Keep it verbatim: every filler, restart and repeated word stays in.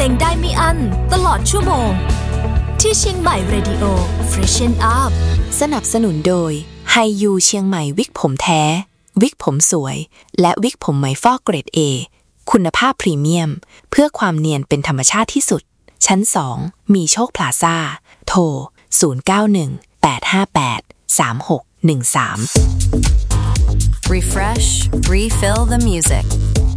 ลงได้ไม่อั้นตลอดชั่วโมงที่เชียงใหม่ Radio Freshen Up สนับสนุนโดยไฮยูเชียงใหม่วิกผมแท้วิกผมสวยและวิกผมไหมฟอกเกรด A คุณภาพพรีเมียมเพื่อความเนียนเป็นธรรมชาติที่สุดชั้นสองมีโชคพลาซ่าโทรศูนย์ เก้า หนึ่ง แปด ห้า แปด สาม หก หนึ่ง สาม Refresh, refill the music